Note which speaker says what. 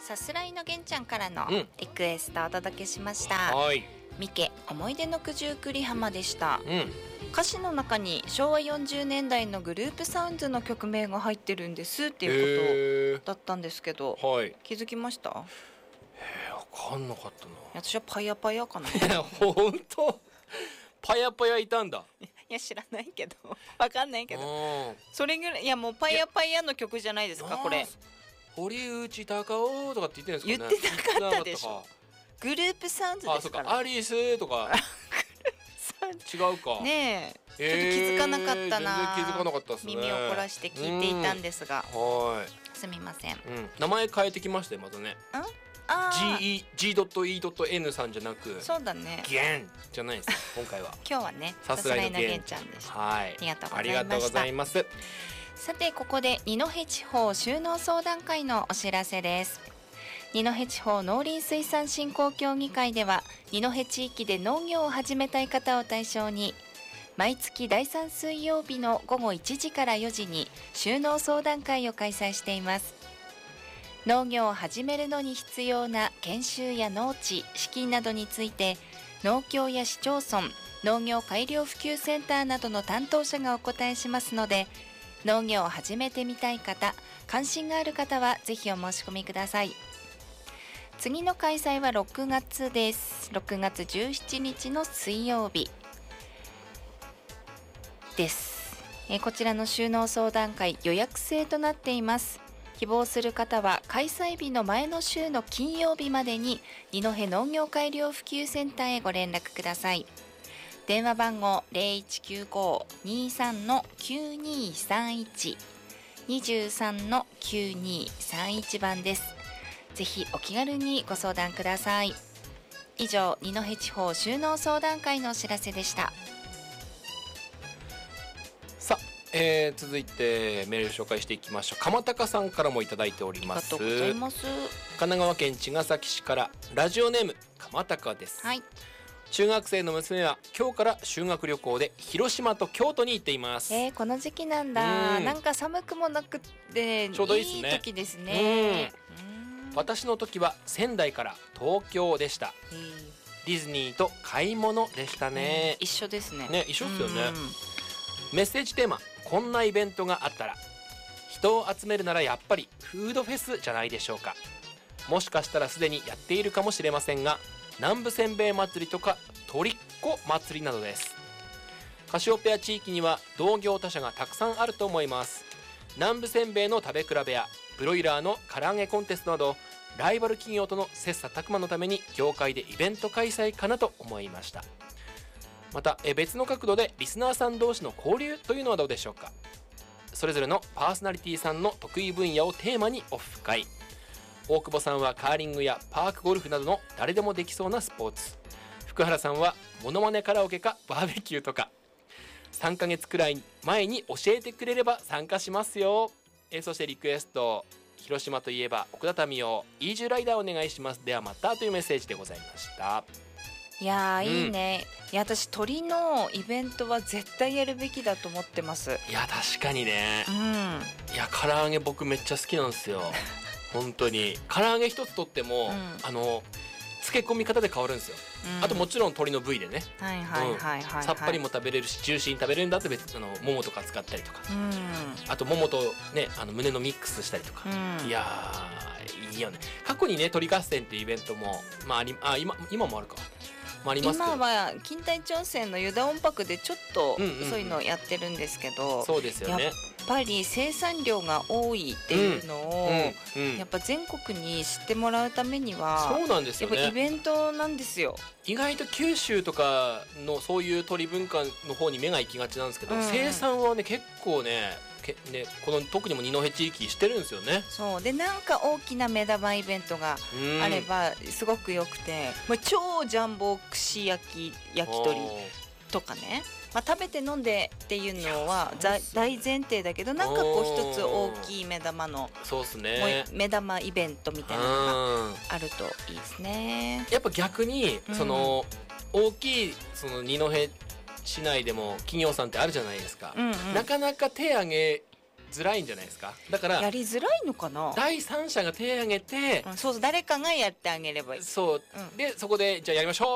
Speaker 1: さすらいのげんちゃんからの
Speaker 2: うん
Speaker 1: リクエストをお届けしました。
Speaker 2: はい、
Speaker 1: ミケ思い出の九十九里浜でした。
Speaker 2: うん、
Speaker 1: 歌詞の中に昭和40年代のグループサウンズの曲名が入ってるんですっていうことだったんですけど、
Speaker 2: はい、
Speaker 1: 気づきました？
Speaker 2: わかんなかったな。
Speaker 1: 私はパヤパヤかな。い
Speaker 2: ほんとパヤパヤいたんだ。
Speaker 1: や知らないけどわかんないけど、
Speaker 2: うん
Speaker 1: それぐらい、いやもうパヤパヤの曲じゃないですかこれ。
Speaker 2: 堀内孝雄とかって言ってるんですかね。
Speaker 1: 言ってなかったでしょ。
Speaker 2: 言ってなかっ
Speaker 1: グループサウンズ
Speaker 2: たか。あ、
Speaker 1: ですから。
Speaker 2: そうか、アリスとか違うか。
Speaker 1: ねえ、ちょっと気づかなかったな。
Speaker 2: 全然気づかなかったですね。
Speaker 1: 耳を凝らして聞いていたんですが、
Speaker 2: は
Speaker 1: すみません。
Speaker 2: い、名前変えてきましたよまたね。
Speaker 1: あー
Speaker 2: G.E.N さんじゃなく
Speaker 1: そうだね。
Speaker 2: ゲンじゃないです今回は。
Speaker 1: 今日はね、
Speaker 2: さすらいの
Speaker 1: げんちゃんでした。
Speaker 2: はい、
Speaker 1: ありがとうございました。
Speaker 2: ありがとうございます。
Speaker 1: さてここで二戸地方収納相談会のお知らせです。二戸地方農林水産振興協議会では二戸地域で農業を始めたい方を対象に毎月第3水曜日の午後1時から4時に収納相談会を開催しています。農業を始めるのに必要な研修や農地、資金などについて農協や市町村、農業改良普及センターなどの担当者がお答えしますので、農業を始めてみたい方、関心がある方はぜひお申し込みください。次の開催は6月です。6月17日の水曜日です。こちらの収納相談会予約制となっています。希望する方は開催日の前の週の金曜日までに二戸農業改良普及センターへご連絡ください。電話番号 0195-23-9231 23-9231番です。ぜひお気軽にご相談ください。以上、二戸地方収納相談会のお知らせでした。
Speaker 2: さあ、続いてメール紹介していきましょう。鎌高さんからもいただいております。
Speaker 1: ありがとうございます。
Speaker 2: 神奈川県茅ヶ崎市からラジオネーム鎌高です。
Speaker 1: はい。
Speaker 2: 中学生の娘は今日から修学旅行で広島と京都に行っています。
Speaker 1: この時期なんだ。なんか寒くもなくて
Speaker 2: ちょうどいいですね。
Speaker 1: いい時ですね。
Speaker 2: 私の時は仙台から東京でした。ディズニーと買い物でしたね。
Speaker 1: 一緒ですね。
Speaker 2: ね、一緒ですよね。メッセージテーマ、こんなイベントがあったら、人を集めるならやっぱりフードフェスじゃないでしょうか。もしかしたらすでにやっているかもしれませんが、南部せんべい祭りとかトリッコ祭りなどです。カシオペア地域には同業他社がたくさんあると思います。南部せんべいの食べ比べやブロイラーの唐揚げコンテストなど、ライバル企業との切磋琢磨のために業界でイベント開催かなと思いました。また別の角度でリスナーさん同士の交流というのはどうでしょうか。それぞれのパーソナリティさんの得意分野をテーマにオフ会。大久保さんはカーリングやパークゴルフなどの誰でもできそうなスポーツ。福原さんはモノマネカラオケかバーベキューとか。3ヶ月くらい前に教えてくれれば参加しますよ。そしてリクエスト、広島といえば奥田民生イージュライダーお願いします。ではまたというメッセージでございました。
Speaker 1: いやー、いいね。いや、私鳥のイベントは絶対やるべきだと思ってます。
Speaker 2: いや確かにね。いや唐揚げ僕めっちゃ好きなんですよ。本当に唐揚げ一つとっても、漬け込み方で変わるんですよ。あともちろん鶏の部位でね、さっぱりも食べれるしジューシーに食べれるんだって別ももとか使ったりとか、あとももとね胸のミックスしたりとか、いやーいいよね。過去にね鳥合戦っていうイベントも今もあるか。ありますけど、
Speaker 1: 今は錦帯町線の湯田音泊でちょっとそういうのをやってるんですけど、
Speaker 2: そうですよね。
Speaker 1: やっぱり生産量が多いっていうのを、やっぱ全国に知ってもらうためには
Speaker 2: そうなんですよね。
Speaker 1: やっぱイベントなんですよ。
Speaker 2: 意外と九州とかのそういう鳥文化の方に目が行きがちなんですけど、生産はね結構ねこの特にも二戸地域してるんですよね。
Speaker 1: そうで、なんか大きな目玉イベントがあればすごくよくて、超ジャンボ串焼き鳥とかね、食べて飲んでっていうのは大前提だけど、なんかこう一つ大きい目玉の
Speaker 2: そうですね、
Speaker 1: 目玉イベントみたいなのがあるといいですね。
Speaker 2: やっぱ逆にその大きいその二戸市内でも企業さんってあるじゃないですか、なかなか手挙げづらいんじゃないですか。だから
Speaker 1: やりづらいのかな。
Speaker 2: 第三者が手を挙げて、
Speaker 1: そうそう、誰かがやってあげればいい。
Speaker 2: そう、
Speaker 1: うん
Speaker 2: でそこでじゃあやりましょう